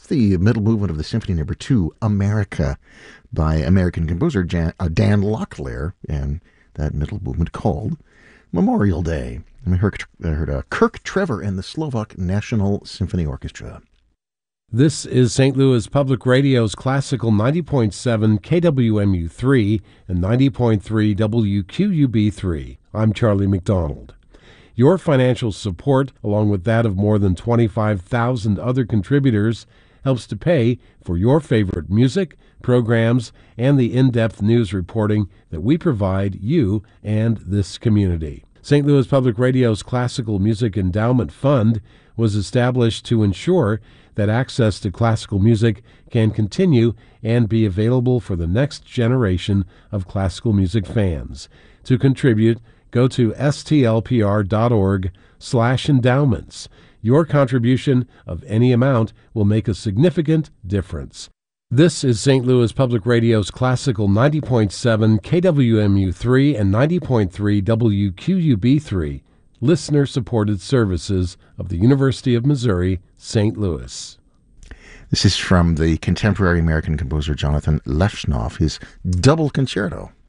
the middle movement of the Symphony No. 2, America, by American composer Dan Locklear, and that middle movement called Memorial Day. And we heard Kirk Trevor and the Slovak National Symphony Orchestra. This is St. Louis Public Radio's Classical 90.7 KWMU3 and 90.3 WQUB3. I'm Charlie McDonald. Your financial support, along with that of more than 25,000 other contributors, helps to pay for your favorite music, programs, and the in-depth news reporting that we provide you and this community. St. Louis Public Radio's Classical Music Endowment Fund was established to ensure that access to classical music can continue and be available for the next generation of classical music fans. To contribute, go to stlpr.org/endowments. Your contribution of any amount will make a significant difference. This is St. Louis Public Radio's Classical 90.7 KWMU3 and 90.3 WQUB3, listener-supported services of the University of Missouri, St. Louis. This is from the contemporary American composer Jonathan Leshnoff, his double concerto.